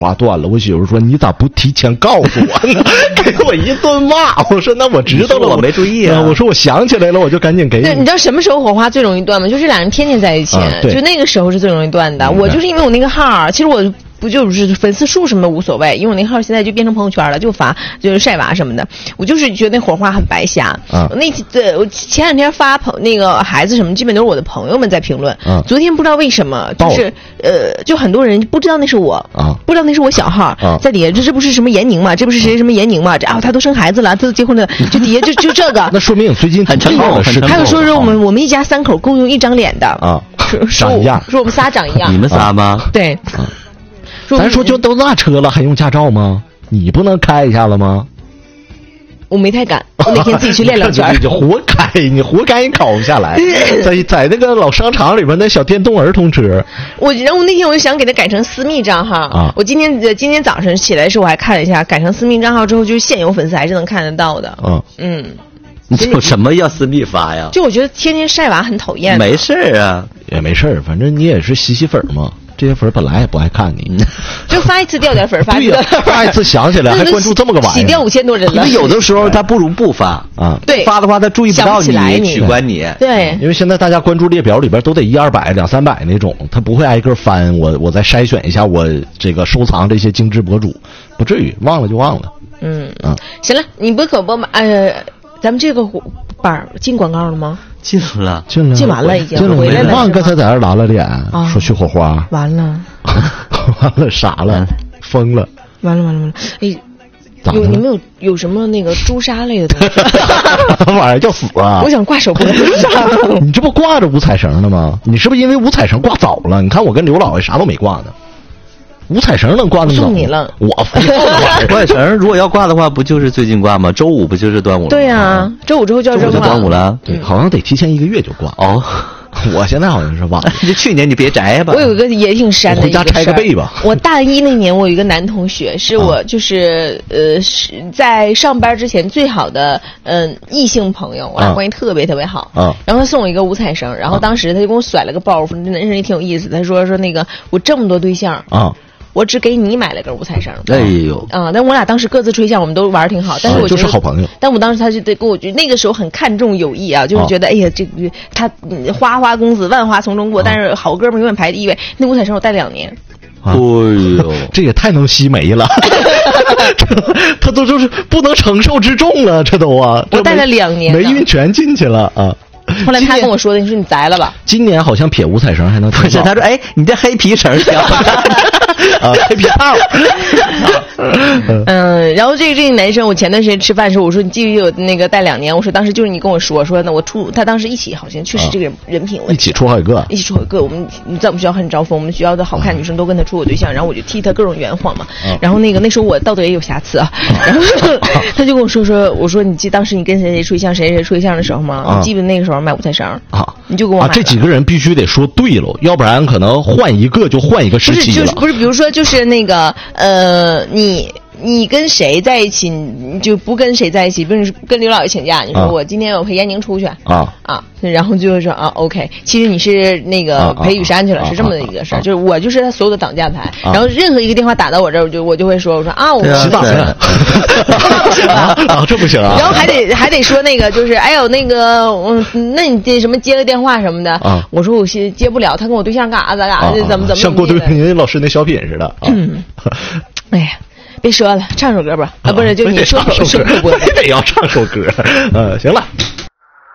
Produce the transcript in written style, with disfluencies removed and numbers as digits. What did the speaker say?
划断了。我媳妇说你咋不提前告诉我呢？给我一顿骂。我说那我知道了， 我没注意啊。 我说我想起来了，我就赶紧给你。 对，你知道什么时候火花最容易断吗？就是俩人天天在一起，就那个时候是最容易断的。我就是因为我那个号，其实我不就是粉丝数什么的无所谓，因为我那号现在就变成朋友圈了，就发就是晒娃什么的。我就是觉得那火花很白瞎。我前两天发那个孩子什么，基本都是我的朋友们在评论。昨天不知道为什么，就是就很多人不知道那是我，不知道那是我小号，在底下这不是什么闫宁嘛，这不是谁什么闫宁嘛，他都生孩子了，他都结婚了，就底下就这个。 那说明最近很成功， 还有说是我们一家三口共用一张脸的啊，长一样， 说我们仨长一样。 你们仨吗？ 对。 咱说就都那车了，还用驾照吗？你不能开一下了吗？ 我没太敢，我那天自己去练两圈。 就活该，你活该，你考不下来。在那个老商场里边那小电动儿童车。 然后那天我就想给它改成私密账号啊。我今天早上起来的时候我还看了一下，改成私密账号之后，就是现有粉丝还是能看得到的。 你有什么要私密发呀？ 就我觉得天天晒娃很讨厌。 没事啊， 也没事，反正你也是吸粉嘛。这些粉本来也不爱看你， 就发一次掉点粉， 发一次想起来还关注这么个玩意儿， 洗掉5000多人了。 因为有的时候他不如不发啊， 对， 发的话他注意不到你， 取关你。 对， 因为现在大家关注列表里边都得100-200、200-300那种，他不会挨个翻。我再筛选一下我这个收藏这些精致博主，不至于忘了就忘了。 行了，你不可播吗？咱们这个班进广告了吗？ 进了， 进完了已经回来了。 忘刚才在这拉了脸，说去火花， 完了， 完了傻了，疯了， 完了！哎，你们有什么那个朱砂类的东西？ 玩意儿叫死啊！ 我想挂手脖子上。 你这不挂着五彩绳呢吗？你是不是因为五彩绳挂早了？你看我跟刘老爷啥都没挂呢。五彩绳能挂那么早？ 送你了。 我五彩绳如果要挂的话，不就是最近挂吗？周5不就是端午了？ 对啊，周5之后就要扔了。 端午了， 对，好像得提前1个月就挂。 哦， 我现在好像是忘了。 就去年你别摘吧。 我有一个也挺山的一个事儿， 回家拆个被吧。 我大1那年，我有一个男同学，是我就是是在上班之前最好的异性朋友，我俩关系特别特别好。然后他送我一个五彩绳，然后当时他就给我甩了个包，说那人也挺有意思。他说那个我这么多对象我只给你买了根五彩绳。 哎呦但我俩当时各自吹向，我们都玩挺好，但是我觉得就是好朋友。 但我当时他就得跟我那个时候很看重友谊啊，就是觉得哎呀这个他花公子万花丛中过，但是好哥们永远排第一位。那五彩绳我戴了2年。 哎呦， 这也太能吸煤了！他都就是不能承受之重了，这都啊！ 我戴了2年， 霉运全进去了啊！ 后来他跟我说的，你说你摘了吧。 今年好像撇五彩绳还能。 不是，他说哎，你这黑皮绳挺好看黑皮套。 然后这个男生，我前段时间吃饭的时候，我说你继续有那个戴2年，我说当时就是你跟我说那我他当时一起好像确实这个人品问题， 一起出好几个， 我们在我们学校很招风，我们学校的好看女生都跟他处过对象，然后我就替他各种圆谎嘛。然后那时候我道德也有瑕疵啊，然后他就跟我说我说你记当时你跟谁处对象谁处对象的时候吗？你记得那个时候买五彩绳你就给我买这几个人必须得说对了，要不然可能换一个就换一个时期了。 不是，比如说就是那个你跟谁在一起，你就不跟谁在一起。比如跟刘老爷请假，你说我今天我陪闫宁出去然后就说OK，其实你是那个陪雨山去了，是这么的一个事儿。就是我就是他所有的挡架牌，然后任何一个电话打到我这儿，我就会说我洗澡去这不行啊。 然后还得说那个就是哎呦那个那你这什么接个电话什么的我说我接不了，他跟我对象干啥怎么像郭对您老师那小品似的哎呀。别说了，唱首歌吧。不是，就你说首歌， 得要唱首歌。行了。